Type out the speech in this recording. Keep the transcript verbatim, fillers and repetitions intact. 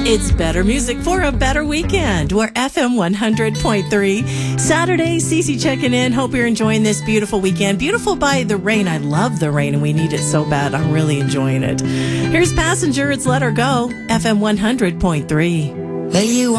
It's better music for a better weekend. We're F M one hundred point three. Saturday, Cece checking in. Hope you're enjoying this beautiful weekend. Beautiful by the rain. I love the rain, and we need it so bad. I'm really enjoying it. Here's Passenger. It's Let Her Go. F M one hundred point three. Well, you